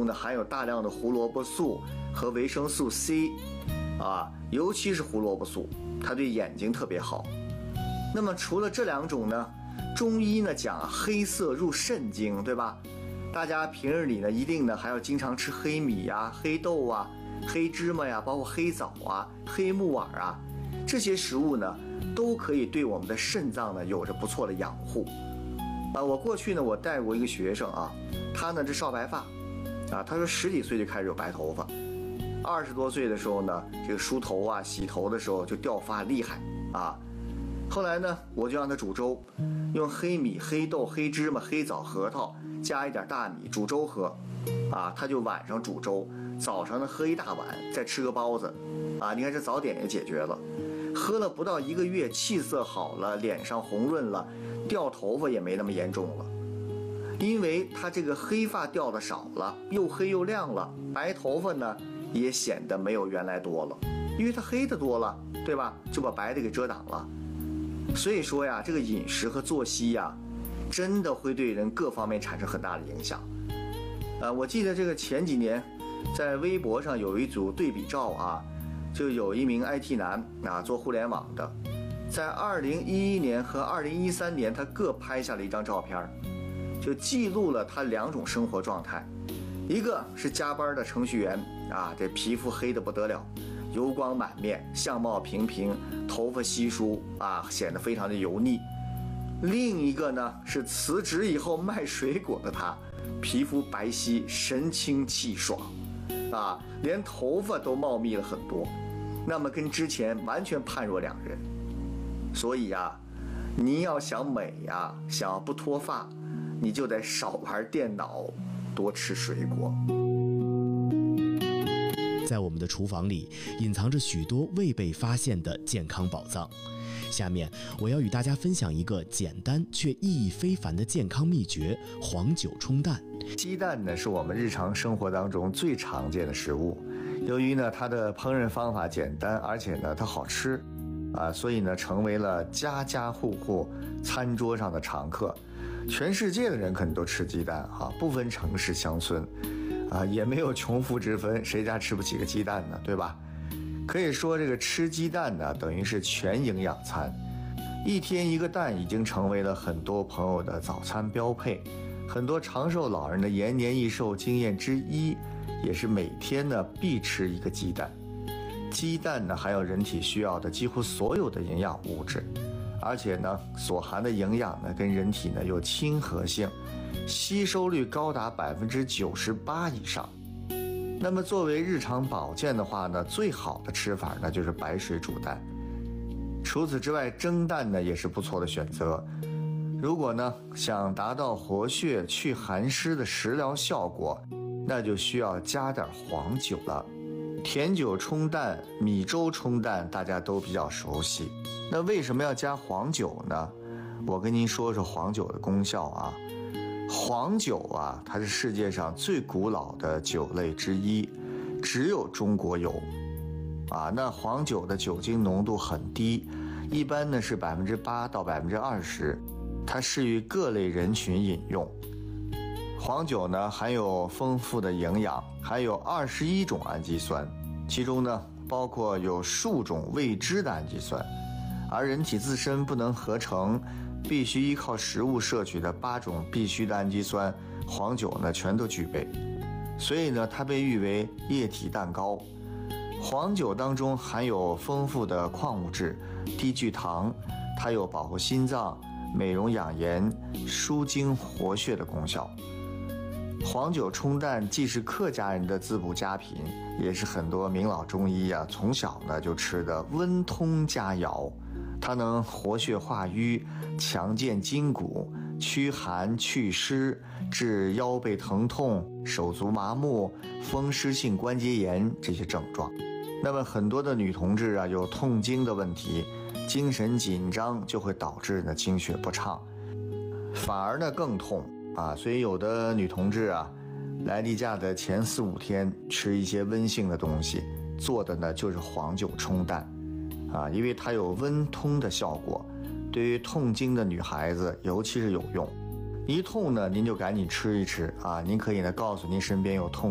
中呢含有大量的胡萝卜素和维生素 C 尤其是胡萝卜素，它对眼睛特别好。那么除了这2种呢，中医呢讲黑色入肾经，对吧？大家平日里呢一定呢还要经常吃黑米黑豆黑芝麻包括黑枣黑木耳这些食物呢都可以对我们的肾脏呢有着不错的养护。我过去呢我带过一个学生他呢是少白发他说10几岁就开始有白头发，20多岁的时候呢这个梳头洗头的时候就掉发厉害后来呢我就让他煮粥，用黑米黑豆黑芝麻黑枣核桃加一点大米煮粥喝他就晚上煮粥，早上呢喝1大碗，再吃个包子你看这早点也解决了。喝了不到1个月，气色好了，脸上红润了，掉头发也没那么严重了。因为他这个黑发掉的少了，又黑又亮了，白头发呢也显得没有原来多了，因为他黑的多了，对吧？就把白的给遮挡了。所以说呀，这个饮食和作息真的会对人各方面产生很大的影响。我记得这个前几年在微博上有一组对比照就有一名 IT 男做互联网的，在2011年和2013年他各拍下了一张照片，就记录了他2种生活状态。一个是加班的程序员这皮肤黑得不得了，油光满面，相貌平平，头发稀疏显得非常的油腻。另一个呢是辞职以后卖水果的他，皮肤白皙，神清气爽连头发都茂密了很多，那么跟之前完全判若两人。所以你要想美想要不脱发，你就得少玩电脑，多吃水果。 在我们的厨房里隐藏着许多未被发现的健康宝藏。下面我要与大家分享一个简单却意义非凡的健康秘诀——黄酒冲蛋。 鸡蛋呢是我们日常生活当中最常见的食物，由于呢它的烹饪方法简单，而且呢它好吃所以呢成为了家家户户餐桌上的常客。全世界的人可能都吃鸡蛋不分城市乡村也没有穷富之分，谁家吃不起个鸡蛋呢，对吧？可以说这个吃鸡蛋呢等于是全营养餐，一天一个蛋已经成为了很多朋友的早餐标配。很多长寿老人的延年益寿经验之一，也是每天呢必吃一个鸡蛋。鸡蛋呢含有人体需要的几乎所有的营养物质，而且呢所含的营养呢跟人体呢有亲和性，吸收率高达98%以上。那么作为日常保健的话呢，最好的吃法呢就是白水煮蛋。除此之外，蒸蛋呢也是不错的选择。如果呢想达到活血去寒湿的食疗效果，那就需要加点黄酒了。甜酒冲蛋、米粥冲蛋大家都比较熟悉，那为什么要加黄酒呢？我跟您说说黄酒的功效黄酒它是世界上最古老的酒类之一，只有中国有那黄酒的酒精浓度很低，一般呢是8%到20%，它适于各类人群饮用。黄酒呢含有丰富的营养，含有21种氨基酸，其中呢包括有数种未知的氨基酸，而人体自身不能合成，必须依靠食物摄取的8种必需的氨基酸，黄酒呢全都具备，所以呢它被誉为液体蛋糕。黄酒当中含有丰富的矿物质、低聚糖，它有保护心脏、美容养颜、舒筋活血的功效。黄酒冲蛋既是客家人的滋补佳品，也是很多名老中医从小呢就吃的温通佳肴。它能活血化瘀，强健筋骨，驱寒祛湿，治腰背疼痛、手足麻木、风湿性关节炎这些症状。那么很多的女同志有痛经的问题，精神紧张就会导致呢经血不畅，反而呢更痛所以有的女同志来例假的前4、5天吃一些温性的东西，做的呢就是黄酒冲蛋因为它有温通的效果，对于痛经的女孩子尤其是有用。一痛呢您就赶紧吃一吃您可以呢告诉您身边有痛